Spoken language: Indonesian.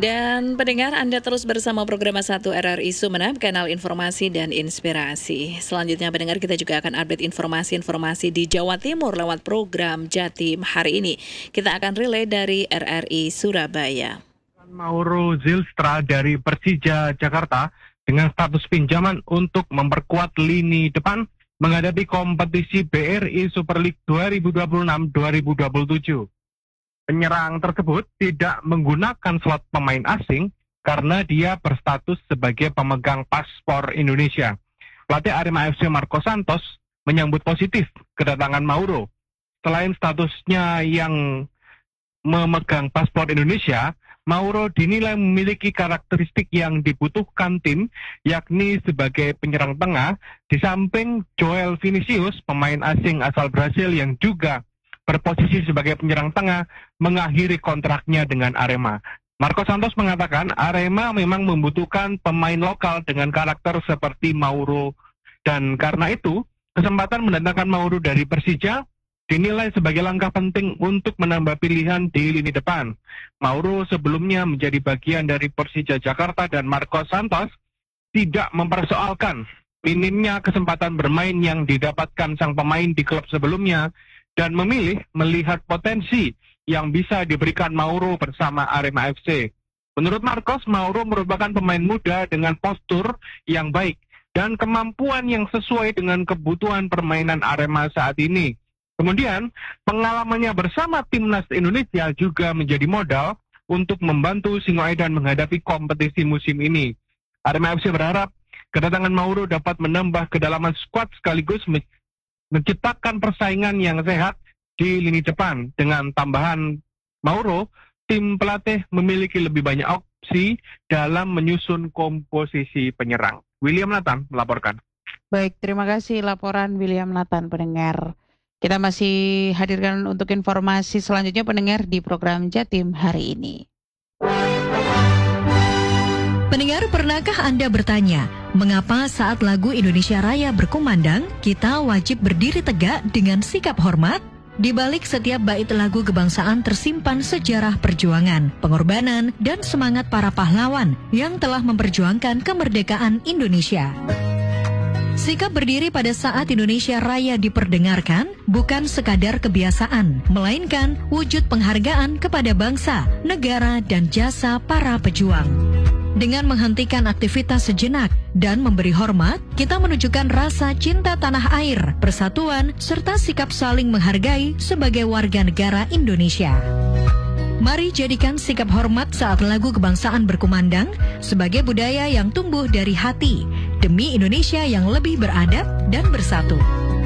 Dan pendengar, Anda terus bersama program 1 RRI Sumeneb, kanal informasi dan inspirasi. Selanjutnya pendengar, kita juga akan update informasi-informasi di Jawa Timur lewat program Jatim hari ini. Kita akan relay dari RRI Surabaya. Mauro Zylstra dari Persija Jakarta dengan status pinjaman untuk memperkuat lini depan menghadapi kompetisi BRI Super League 2026-2027. Penyerang tersebut tidak menggunakan slot pemain asing karena dia berstatus sebagai pemegang paspor Indonesia. Pelatih Arema FC Marco Santos menyambut positif kedatangan Mauro. Selain statusnya yang memegang paspor Indonesia, Mauro dinilai memiliki karakteristik yang dibutuhkan tim, yakni sebagai penyerang tengah, di samping Joel Vinicius, pemain asing asal Brasil yang juga berposisi sebagai penyerang tengah, mengakhiri kontraknya dengan Arema. Marco Santos mengatakan Arema memang membutuhkan pemain lokal dengan karakter seperti Mauro, dan karena itu kesempatan mendatangkan Mauro dari Persija dinilai sebagai langkah penting untuk menambah pilihan di lini depan. Mauro sebelumnya menjadi bagian dari Persija Jakarta dan Marco Santos tidak mempersoalkan minimnya kesempatan bermain yang didapatkan sang pemain di klub sebelumnya dan memilih melihat potensi yang bisa diberikan Mauro bersama Arema FC. Menurut Marcos, Mauro merupakan pemain muda dengan postur yang baik dan kemampuan yang sesuai dengan kebutuhan permainan Arema saat ini. Kemudian, pengalamannya bersama Timnas Indonesia juga menjadi modal untuk membantu Singoedan menghadapi kompetisi musim ini. Arema FC berharap kedatangan Mauro dapat menambah kedalaman skuad sekaligus menciptakan persaingan yang sehat di lini depan. Dengan tambahan Mauro, tim pelatih memiliki lebih banyak opsi dalam menyusun komposisi penyerang. William Nathan melaporkan. Baik, terima kasih laporan William Nathan, pendengar. Kita masih hadirkan untuk informasi selanjutnya pendengar di program Jatim hari ini. Pendengar, pernahkah Anda bertanya, mengapa saat lagu Indonesia Raya berkumandang, kita wajib berdiri tegak dengan sikap hormat? Di balik setiap bait lagu kebangsaan tersimpan sejarah perjuangan, pengorbanan, dan semangat para pahlawan yang telah memperjuangkan kemerdekaan Indonesia. Sikap berdiri pada saat Indonesia Raya diperdengarkan bukan sekadar kebiasaan, melainkan wujud penghargaan kepada bangsa, negara, dan jasa para pejuang. Dengan menghentikan aktivitas sejenak dan memberi hormat, kita menunjukkan rasa cinta tanah air, persatuan, serta sikap saling menghargai sebagai warga negara Indonesia. Mari jadikan sikap hormat saat lagu kebangsaan berkumandang sebagai budaya yang tumbuh dari hati, demi Indonesia yang lebih beradab dan bersatu.